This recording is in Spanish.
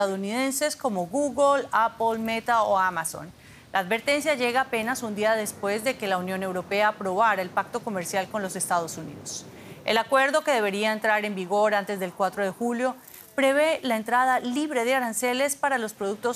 estadounidenses como Google, Apple, Meta o Amazon. La advertencia llega apenas un día después de que la Unión Europea aprobara el pacto comercial con los Estados Unidos. El acuerdo, que debería entrar en vigor antes del 4 de julio, prevé la entrada libre de aranceles para los productos